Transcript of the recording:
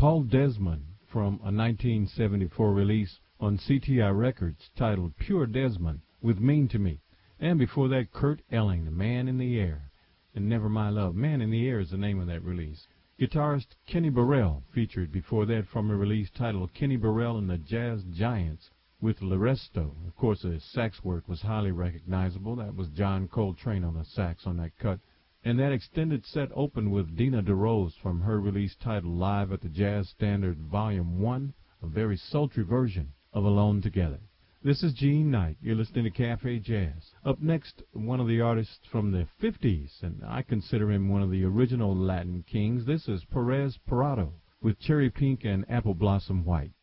Paul Desmond from a 1974 release on CTI Records titled Pure Desmond with Mean to Me. And before that, Kurt Elling, The Man in the Air, and Never My Love. Man in the Air is the name of that release. Guitarist Kenny Burrell featured before that from a release titled Kenny Burrell and the Jazz Giants with L'Aresto. Of course, the sax work was highly recognizable. That was John Coltrane on the sax on that cut. And that extended set opened with Dina DeRose from her release titled Live at the Jazz Standard Volume 1, a very sultry version of Alone Together. This is Gene Knight. You're listening to Cafe Jazz. Up next, one of the artists from the 50s, and I consider him one of the original Latin kings. This is Perez Parado with Cherry Pink and Apple Blossom White.